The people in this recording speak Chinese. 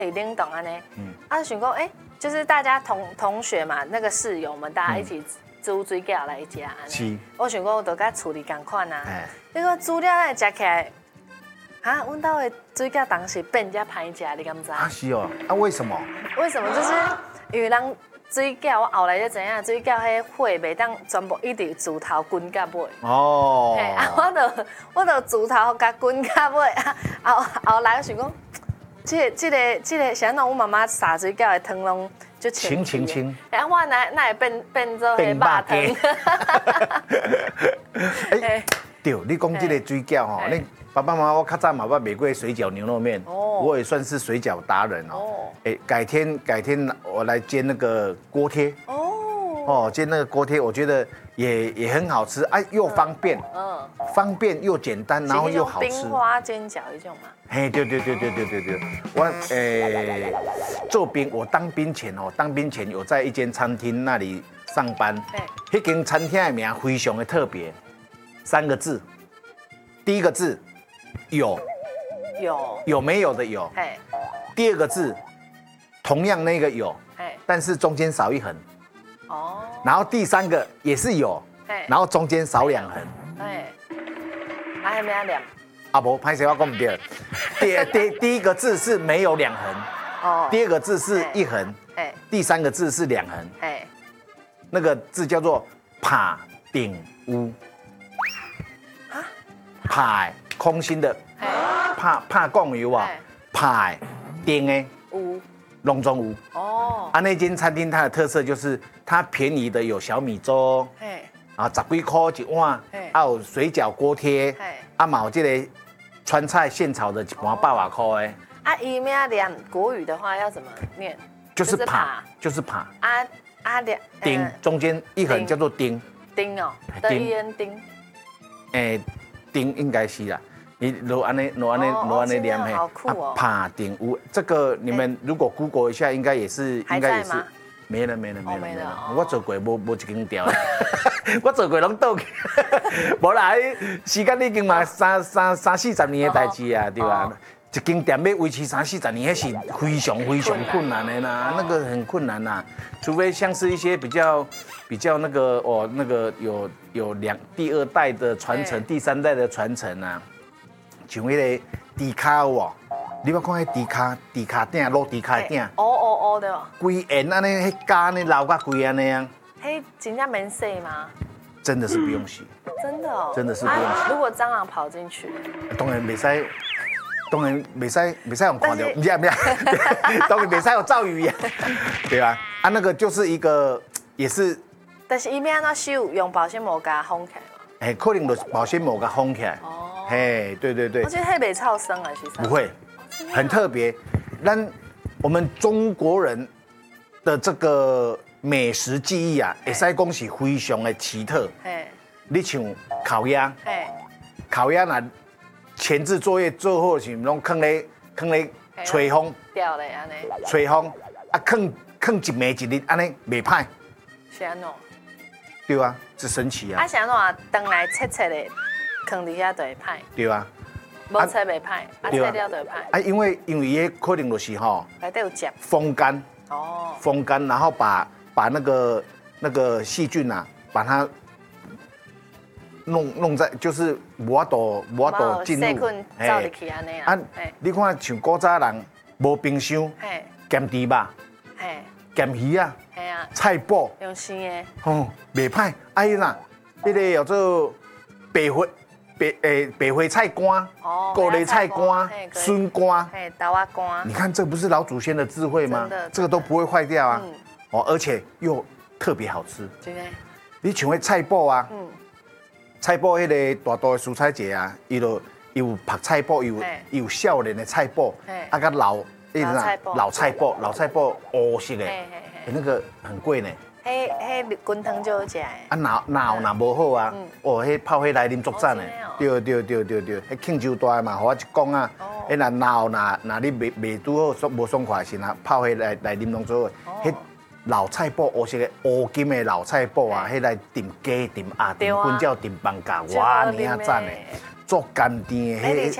冷冻安尼，想讲就是大家同学嘛，那个室友们，大家一起煮水饺来食安尼。我想讲，我都甲处理同款啊。结果煮了来食起来，阮兜的水饺当时变遮歹食，你敢知？ 是哦，为什么？ 为什么？就是因为人水饺，我后来才知影，水饺迄火袂当全部一直自头滚到尾。 哦。 我就自头甲滚到尾，后来我想讲，这个，像那我妈妈撒水饺的汤拢就清。然后我那会变做迄肉汤。 对，你讲这个水饺吼，你爸爸妈妈我较早嘛捌卖过水饺牛肉面，我也算是水饺达人哦。改天我来煎那个锅贴。煎那个锅贴，我觉得也很好吃，又方便，方便又简单，然后又好吃。 冰花煎饺一种嘛。 对，我我当兵前有在一间餐厅那里上班，那间餐厅的名非常的特别，3个字，第一个字有没有的有，第二个字同样那个有，但是中间少一横，然后第3个也是有，然后中间少2横， 还没有两。 不，拍谁话讲不对。第一个字是没有2横，第2个字是1横，第3个字是2横，那个字叫做拍顶屋，拍空心的，拍讲有啊，拍顶的屋，隆中屋。那间餐厅它的特色就是它便宜的有小米粥，10几块一碗，有水饺锅贴，嘛有这个川菜现炒的一盘8瓦块的。 伊名念国语的话要怎么念？ 就是爬。丁中间1横叫做丁。 丁哦，丁。 丁应该是啦。你如安尼念嘿。 好酷哦。 爬丁屋，这个你们如果 Google 一下，应该也是。没了。我做过无一间店，我做过拢倒去。无啦，时间已经嘛三四十年的代志啊，对吧？一间店要维持3、40年，那是非常困难的啦，那个很困难啦。除非像是一些比较那个有第2代的传承，第3代的传承啊，像迄个猪脚哦。你捌看迄猪脚顶卤猪脚顶？ 对哦。 规圆安尼，迄家呢流甲规安尼啊。 嘿，真正免洗吗？ 真的是不用洗。 真的哦。 真的是不用洗。 如果蟑螂跑进去？ 当然袂使用看到，不是，当然袂使有咒语呀，对吧？那个就是一个也是。 但是伊要安怎收？用保鲜膜给它封起来嘛？ 可能就保鲜膜给它封起来。对。 我觉得迄袂臭生啊，其实。 不会。很特别，我们中国人的这个美食技艺啊，会使讲是非常的奇特。你像烤鸭，烤鸭那前置作业做好时，拢放咧吹风， 掉咧安尼。 吹风放一暝一日安尼袂歹。 是安怎？ 对啊，这神奇啊！ 是安怎转来切的，放伫遐就会歹。 对啊。 无切袂歹，切了就会歹。 因为伊可能就是内底有汁。 风干。风干，然后把那个细菌啊，把它弄在，就是无法度进入。细菌走入去安尼啊。你看像古早人无冰箱，咸猪肉，咸鱼啊，菜脯。 用生的。 袂歹。伊啦，迄个叫做白花菜干、高丽菜干、笋干、 豆芽干。 你看，这不是老祖先的智慧吗？这个都不会坏掉啊。而且又特别好吃。你像那菜脯啊，菜脯迄个大道的蔬菜节啊，有白菜脯，有少年的菜脯，甲老菜脯乌色的，那个很贵呢。 迄滚汤就好食的。 若无好啊，迄泡迄来啉足赞的。对，迄庆州大的嘛，互我一讲啊，若你未拄好无爽快时，泡迄来啉拢做好。迄老菜脯乌色的乌金的老菜脯啊，迄来炖鸡、炖鸭、炖粉饺、炖饭饺，哇，你啊赞的，足甘甜的。 而且